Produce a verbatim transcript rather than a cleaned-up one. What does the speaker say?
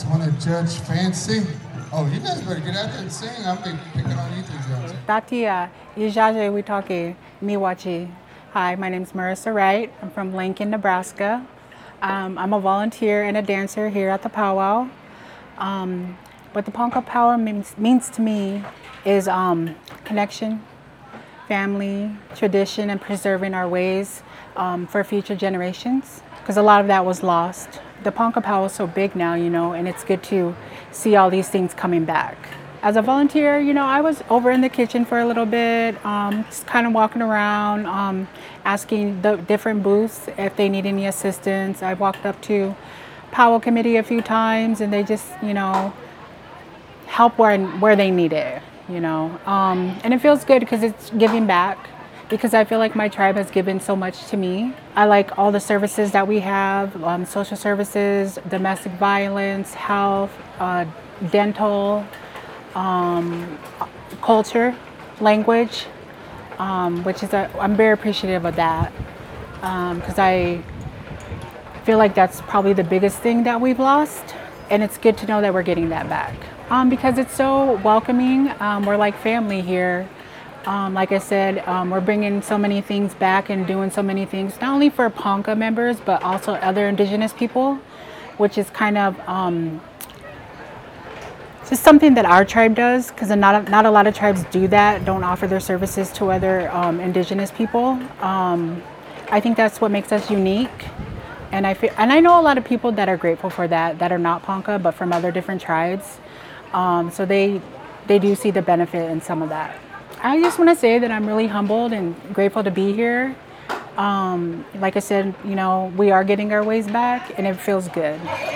want to judge fancy. Oh, you guys better get out there and sing. I'll be picking on you two judges. Tatia, Ijaje Witake, Miwachi. Hi, my name is Marissa Wright. I'm from Lincoln, Nebraska. Um, I'm a volunteer and a dancer here at the powwow. Um, what the Ponca Power means, means to me is um, connection, family, tradition, and preserving our ways um, for future generations. Because a lot of that was lost. The Ponca Power is so big now, you know, and it's good to see all these things coming back. As a volunteer, you know, I was over in the kitchen for a little bit, um, just kind of walking around, um, asking the different booths if they need any assistance. I walked up to Powwow Committee a few times, and they just, you know, help where where they need it, you know. Um, and it feels good because it's giving back. Because I feel like my tribe has given so much to me. I like all the services that we have, um, social services, domestic violence, health, uh, dental, um, culture, language, um, which is, a, I'm very appreciative of that because um, I feel like that's probably the biggest thing that we've lost. And it's good to know that we're getting that back um, because it's so welcoming. Um, we're like family here. Um, like I said, um, we're bringing so many things back and doing so many things, not only for Ponca members, but also other indigenous people, which is kind of um, just something that our tribe does, because not, not a lot of tribes do that, don't offer their services to other um, indigenous people. Um, I think that's what makes us unique. And I, feel, and I know a lot of people that are grateful for that, that are not Ponca, but from other different tribes. Um, so they, they do see the benefit in some of that. I just want to say that I'm really humbled and grateful to be here. Um, like I said, you know, we are getting our ways back and it feels good.